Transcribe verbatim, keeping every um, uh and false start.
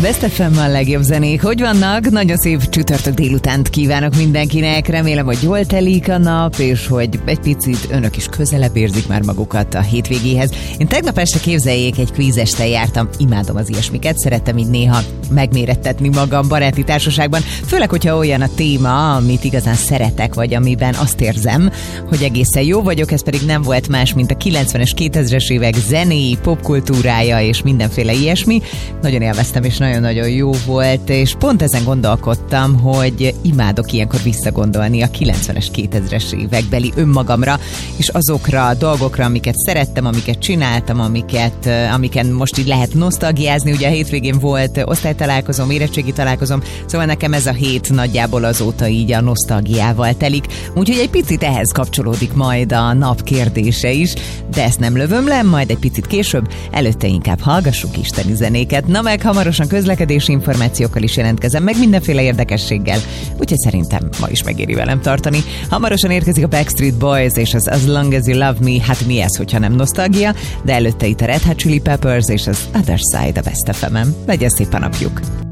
Best ef em a legjobb zenék. Hogy vannak? Nagyon szép csütörtök délutánt kívánok mindenkinek. Remélem, hogy jól telik a nap, és hogy egy picit önök is közelebb érzik már magukat a hétvégéhez. Én tegnap este, képzeljék, egy kvízestel jártam. Imádom az ilyesmiket, szerettem így néha megmérettetni magam baráti társaságban. Főleg, hogyha olyan a téma, amit igazán szeretek, vagy amiben azt érzem, hogy egészen jó vagyok. Ez pedig nem volt más, mint a kilencvenes, kétezres évek zenéi, popkultúrája és mindenféle ilyesmi. Nagyon élveztem, és nagyon-nagyon jó volt, és pont ezen gondolkodtam, hogy imádok ilyenkor visszagondolni a kilencvenes, kétezres évekbeli önmagamra, és azokra a dolgokra, amiket szerettem, amiket csináltam, amiket, amiken most így lehet nosztalgiázni. Ugye a hétvégén volt osztálytalálkozom, érettségi találkozom, szóval nekem ez a hét nagyjából azóta így a nosztalgiával telik, úgyhogy egy picit ehhez kapcsolódik majd a nap kérdése is, de ezt nem lövöm le, majd egy picit később, előtte inkább hallgassuk isteni zenéket. Na meg hamarosan közlekedési információkkal is jelentkezem, meg mindenféle érdekességgel, úgyhogy szerintem ma is megéri velem tartani. Hamarosan érkezik a Backstreet Boys és az As Long As You Love Me, hát mi ez, hogyha nem nosztalgia, de előtte itt a Red Hot Chili Peppers és az Other Side a Best ef em-en. Legyen szép a napjuk!